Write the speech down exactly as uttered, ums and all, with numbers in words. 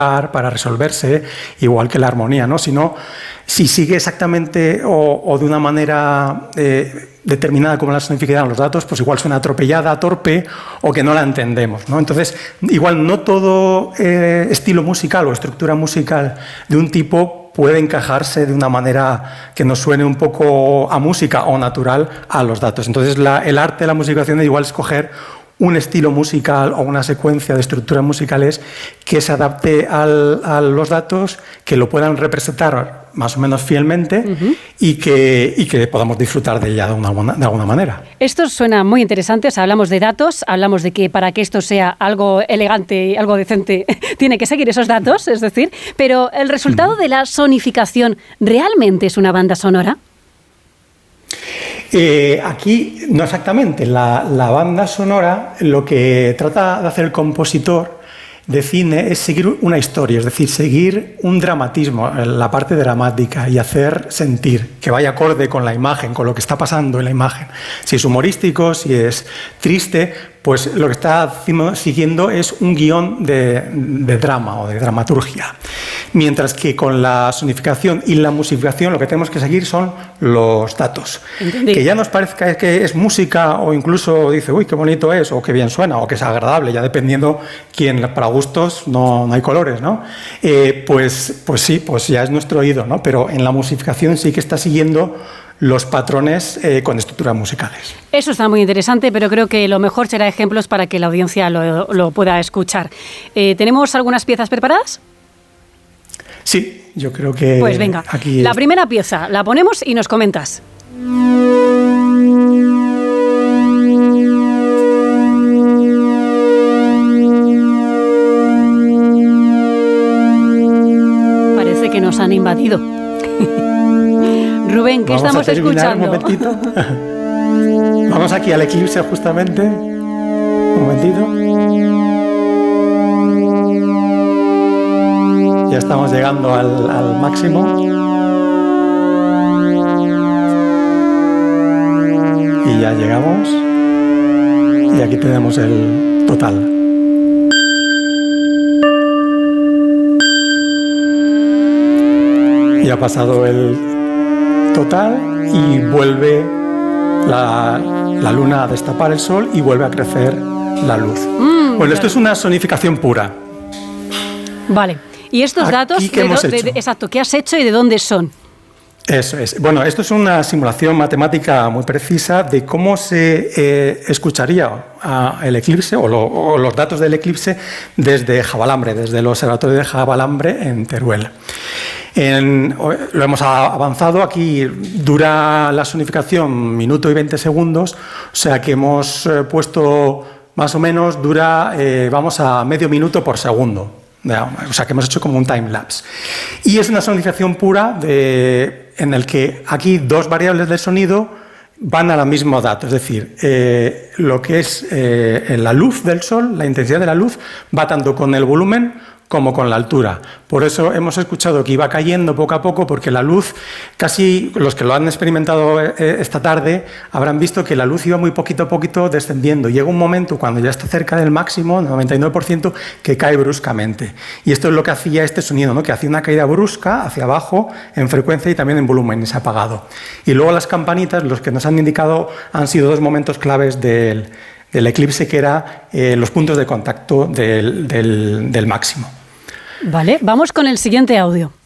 para resolverse, igual que la armonía, ¿no? Sino si sigue exactamente o, o de una manera eh, determinada como la sonificación los datos, pues igual suena atropellada, torpe o que no la entendemos, ¿no? Entonces, igual no todo eh, estilo musical o estructura musical de un tipo puede encajarse de una manera que nos suene un poco a música o natural a los datos. Entonces, la, el arte de la musicación es igual escoger un estilo musical o una secuencia de estructuras musicales que se adapte al, a los datos, que lo puedan representar más o menos fielmente uh-huh. y, que, y que podamos disfrutar de ella de, una, de alguna manera. Esto suena muy interesante. O sea, hablamos de datos, hablamos de que para que esto sea algo elegante y algo decente tiene que seguir esos datos, es decir, pero el resultado uh-huh. de la sonificación, ¿realmente es una banda sonora? Eh, aquí, no exactamente. La, la banda sonora, lo que trata de hacer el compositor de cine es seguir una historia, es decir, seguir un dramatismo, la parte dramática, y hacer sentir que vaya acorde con la imagen, con lo que está pasando en la imagen. Si es humorístico, si es triste, pues lo que está siguiendo es un guión de, de drama o de dramaturgia. Mientras que con la sonificación y la musificación lo que tenemos que seguir son los datos. Entendí. Que ya nos parezca que es música o incluso dice, uy, qué bonito es, o qué bien suena, o que es agradable, ya dependiendo quién, para gustos no, no hay colores, ¿no? Eh, pues, pues sí, pues ya es nuestro oído, ¿no? Pero en la musificación sí que está siguiendo los patrones eh, con estructuras musicales. Eso está muy interesante, pero creo que lo mejor será ejemplos para que la audiencia lo, lo pueda escuchar. Eh, ¿Tenemos algunas piezas preparadas? Sí, yo creo que... Pues venga, aquí la es... primera pieza la ponemos y nos comentas. Parece que nos han invadido. Rubén, ¿qué Vamos estamos a escuchando? Un momentito. Vamos aquí al eclipse justamente. Un momentito. Ya estamos llegando al, al máximo. Y ya llegamos. Y aquí tenemos el total. Y ha pasado el total y vuelve la, la luna a destapar el sol y vuelve a crecer la luz. Mm, bueno, esto es una sonificación pura. Vale. ¿Y estos Aquí, datos, ¿qué hemos de, hecho? De, exacto, qué has hecho y de dónde son? Eso es. Bueno, esto es una simulación matemática muy precisa de cómo se eh, escucharía uh, el eclipse o, lo, o los datos del eclipse desde Javalambre, desde el observatorio de Javalambre en Teruel. En, lo hemos avanzado, aquí dura la sonificación minuto y veinte segundos, o sea que hemos eh, puesto más o menos, dura, eh, vamos a medio minuto por segundo. O sea, que hemos hecho como un time-lapse. Y es una sonificación pura de, en el que aquí dos variables del sonido van al mismo dato. Es decir, eh, lo que es eh, la luz del sol, la intensidad de la luz, va tanto con el volumen como con la altura. Por eso hemos escuchado que iba cayendo poco a poco, porque la luz, casi los que lo han experimentado esta tarde, habrán visto que la luz iba muy poquito a poquito descendiendo. Llega un momento, cuando ya está cerca del máximo, noventa y nueve por ciento, que cae bruscamente. Y esto es lo que hacía este sonido, ¿no? Que hacía una caída brusca hacia abajo en frecuencia y también en volumen, y se ha apagado. Y luego las campanitas, los que nos han indicado, han sido dos momentos claves del, del eclipse, que eran eh, los puntos de contacto del, del, del máximo. Vale, vamos con el siguiente audio.